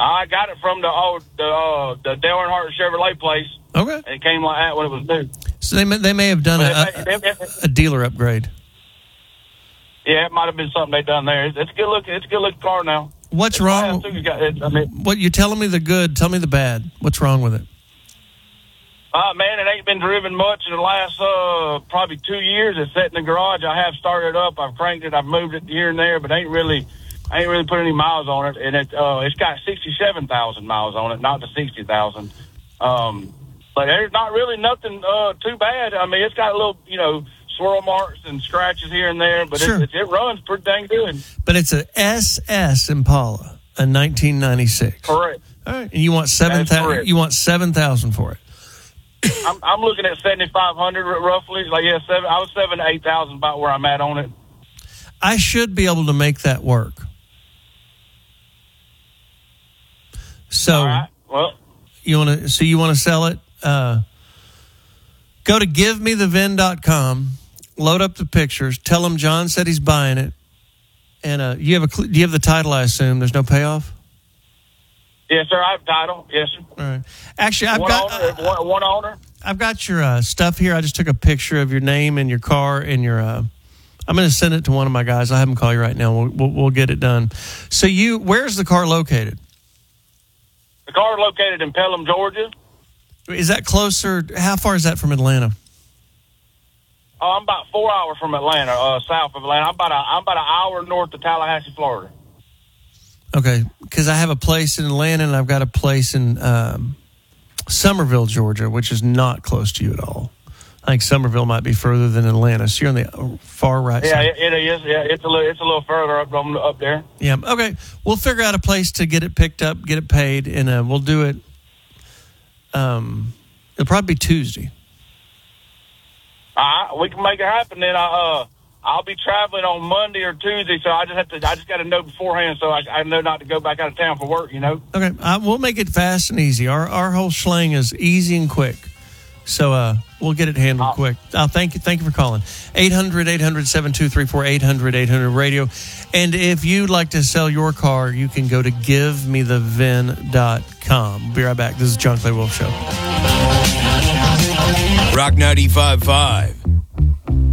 I got it from the Dale Earnhardt Chevrolet place. Okay. And it came like that when it was new. So they may have done a dealer upgrade. Yeah, it might have been something they done there. It's a good looking car now. What's wrong? What you're telling me the good? Tell me the bad. What's wrong with it? Man, it ain't been driven much in the last probably 2 years. It's sitting in the garage. I have started it up. I've cranked it. I've moved it here and there, but I ain't really put any miles on it. And it's got 67,000 miles on it, not the 60,000. But there's not really nothing too bad. I mean, it's got a little, swirl marks and scratches here and there, but sure. it runs pretty dang good. But it's a SS Impala, a 1996. Correct. All right, and you want 7,000? You want 7,000 for it? I'm looking at 7,500 roughly. I was 7,000 to 8,000 about where I'm at on it. I should be able to make that work. So, all right. Well, you want to sell it? Go to GiveMeTheVin.com, load up the pictures, tell them John said he's buying it, and do you have the title? I assume there's no payoff. Yes, sir. I have title. Yes, sir. All right. Actually, I've got one owner. I've got your stuff here. I just took a picture of your name and your car and your. I'm going to send it to one of my guys. I'll have him call you right now. We'll get it done. So where's the car located? The car is located in Pelham, Georgia. Is that closer? How far is that from Atlanta? Oh, I'm about 4 hours from Atlanta, south of Atlanta. I'm about an hour north of Tallahassee, Florida. Okay, because I have a place in Atlanta and I've got a place in Summerville, Georgia, which is not close to you at all. I think Summerville might be further than Atlanta. So you're on the far right side. Yeah, it is. Yeah, it's a little further up there. Yeah. Okay. We'll figure out a place to get it picked up, get it paid, and we'll do it. It'll probably be Tuesday. We can make it happen. Then I'll be traveling on Monday or Tuesday, so I just got to know beforehand, so I know not to go back out of town for work. Okay. We'll make it fast and easy. Our whole schling is easy and quick. So we'll get it handled quick. Thank you for calling. 800-800-7234, 800-800-RADIO. And if you'd like to sell your car, you can go to GiveMeTheVin.com. We'll be right back. This is John Clay Wolf Show. Rock 95.5.